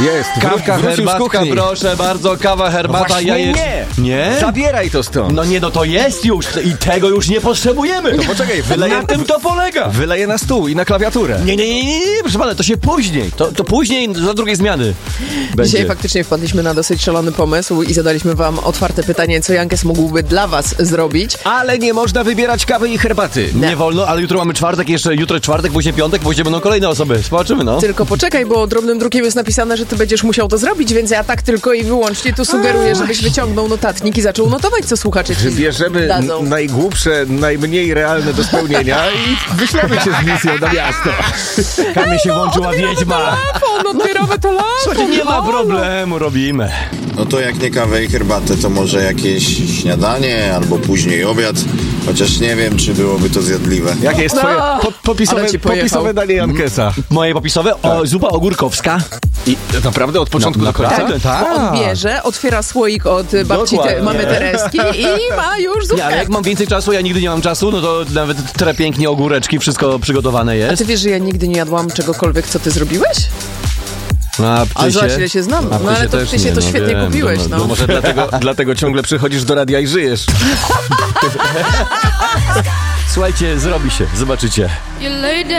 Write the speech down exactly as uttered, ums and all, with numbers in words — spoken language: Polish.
Jest, Kawka, herbatka, proszę bardzo, kawa, herbata, Właśnie jajeczka. nie. Nie? Zabieraj to stąd. No nie, no to jest już i tego już nie potrzebujemy. To poczekaj, wyleję, Na tym to polega. wyleję na stół i na klawiaturę. Nie, nie, nie, nie, nie, proszę pana, to się później. To, to później za drugiej zmiany będzie. Dzisiaj faktycznie wpadliśmy na dosyć szalony pomysł i zadaliśmy wam otwarte pytanie, co Jankes mógłby dla was zrobić. Ale nie można wybierać kawy i herbaty. Nie wolno, ale jutro mamy czwartek, jeszcze jutro czwartek, później piątek, później będą kolejne osoby. Zobaczymy, no. Tylko poczekaj, bo drobnym drukiem jest napisane, że ty będziesz musiał to zrobić, więc ja tak tylko i wyłącznie tu sugeruję, żebyś wyciągnął notatnik i zaczął notować, co słuchacze ci Wybierzemy dadzą. n- najgłupsze, najmniej realne do spełnienia i wyślemy się z misją na miasto. Kamie się włączyła wiedźma. Telefon, odbieramy telefon. Słuchajcie, nie ma problemu, robimy. No to jak nie kawę i herbatę, to może jakieś śniadanie albo później obiad. Chociaż nie wiem, czy byłoby to zjadliwe. Jakie jest No, twoje po, popisowe, ale ci pojechał. popisowe danie Jankesa? Moje popisowe? O, zupa ogórkowska. I naprawdę od początku do końca? naprawdę, tak. Bo on bierze, otwiera słoik od babci Dokładnie. te, mamy Tereski i ma już Nie, ale zupkę. jak mam więcej czasu, ja nigdy nie mam czasu, no to nawet tre pięknie ogóreczki, wszystko przygotowane A jest. ty wiesz, że ja nigdy nie jadłam czegokolwiek, co ty zrobiłeś? A A zobacz, ile się znam. A No ale to też ty się nie, to no świetnie wiem, kupiłeś, no, no. no Może dlatego, dlatego ciągle przychodzisz do radia i żyjesz. Słuchajcie, zrobi się, zobaczycie. You lay down.